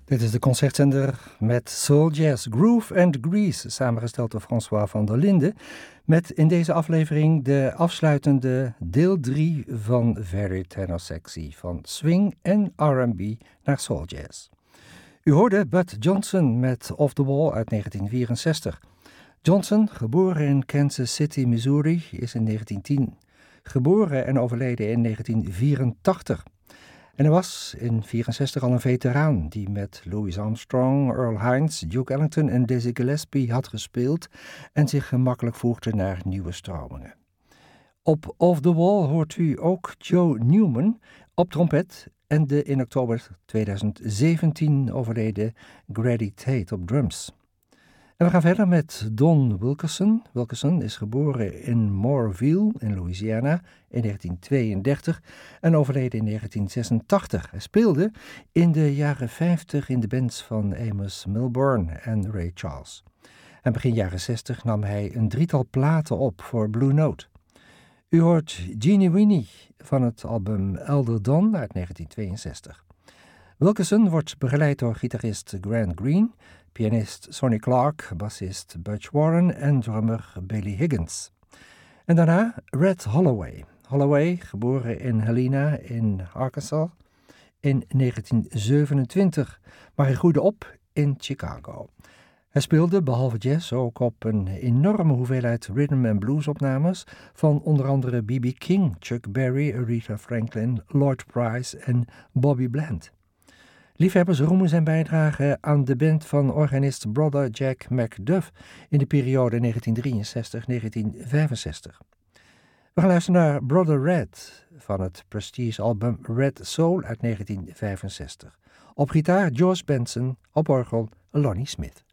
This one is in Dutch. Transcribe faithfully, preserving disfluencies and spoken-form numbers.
Dit is de concertzender met Soul Jazz, Groove and Grease, samengesteld door François van der Linden, met in deze aflevering de afsluitende deel drie van Very Tenor Sexy, van swing en R en B naar soul jazz. U hoorde Bud Johnson met Off the Wall uit negentien vierenzestig. Johnson, geboren in Kansas City, Missouri, is in negentien tien geboren en overleden in negentien vierentachtig. En hij was in negentien vierenzestig al een veteraan die met Louis Armstrong, Earl Hines, Duke Ellington en Dizzy Gillespie had gespeeld en zich gemakkelijk voegde naar nieuwe stromingen. Op Off the Wall hoort u ook Joe Newman op trompet en de in oktober tweeduizend zeventien overleden Grady Tate op drums. En we gaan verder met Don Wilkerson. Wilkerson is geboren in Moorville in Louisiana in negentien tweeëndertig en overleden in negentien zesentachtig. Hij speelde in de jaren vijftig in de bands van Amos Milburn en Ray Charles. En begin jaren zestig nam hij een drietal platen op voor Blue Note. U hoort Jeannie Weenie van het album Elder Dawn uit negentien tweeënzestig. Wilkerson wordt begeleid door gitarist Grant Green, pianist Sonny Clark, bassist Butch Warren en drummer Billy Higgins. En daarna Red Holloway. Holloway, geboren in Helena in Arkansas in negentien zevenentwintig, maar hij groeide op in Chicago. Hij speelde behalve jazz ook op een enorme hoeveelheid rhythm and blues opnames van onder andere B B King, Chuck Berry, Aretha Franklin, Lloyd Price en Bobby Bland. Liefhebbers roemen zijn bijdrage aan de band van organist Brother Jack McDuff in de periode negentien drieënzestig tot negentien vijfenzestig. We gaan luisteren naar Brother Red van het prestige-album Red Soul uit negentien vijfenzestig. Op gitaar George Benson, op orgel Lonnie Smith.